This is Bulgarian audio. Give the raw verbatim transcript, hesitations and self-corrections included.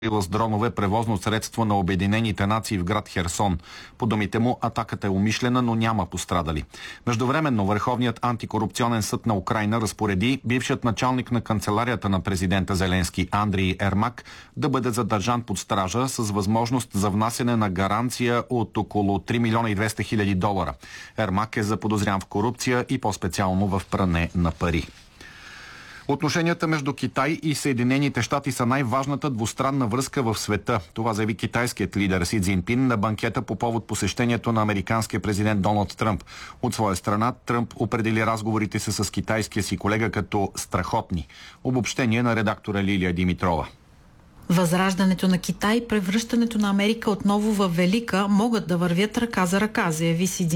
с дронове превозно средство на Обединените нации в град Херсон. По думите му, атаката е умишлена, но няма пострадали. Междувременно Върховният антикорупционен съд на Украйна разпореди бившият началник на канцеларията на президента Зеленски Андрий Ермак да бъде задържан под стража с възможност за внасяне на гаранция от около три милиона и двеста хиляди долара. Ермак е заподозрян в корупция и по-специално в пране на пари. Отношенията между Китай и Съединените щати са най-важната двустранна връзка в света. Това заяви китайският лидер Си Цзинпин на банкета по повод посещението на американския президент Доналд Тръмп. От своя страна Тръмп определи разговорите си с китайския си колега като страхотни. Обобщение на редактора Лилия Димитрова. Възраждането на Китай, превръщането на Америка отново във велика могат да вървят ръка за ръка, заяви Си